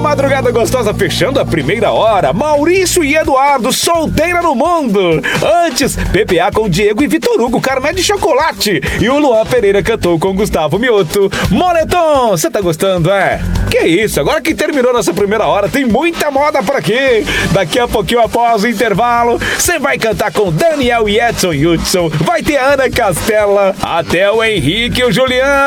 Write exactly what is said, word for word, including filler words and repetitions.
madrugada gostosa fechando a primeira hora. Maurício e Eduardo, Solteira no Mundo. Antes, P P A com Diego e Vitor Hugo, Carmé de Chocolate. E o Luan Pereira cantou com Gustavo Mioto, Moletom. Você tá gostando, é? Que isso, agora que terminou nossa primeira hora, tem muita moda por aqui. Daqui a pouquinho, após o intervalo, você vai cantar com Daniel e Edson Hudson. Vai ter a Ana Castela, até o Henrique e o Juliano.